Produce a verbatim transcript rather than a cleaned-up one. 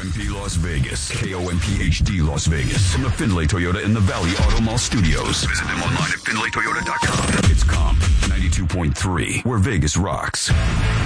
M P Las Vegas. K O M P H D Las Vegas. From the Findlay Toyota in the Valley Auto Mall Studios. Visit them online at findlay toyota dot com. It's Comp ninety-two point three, where Vegas rocks.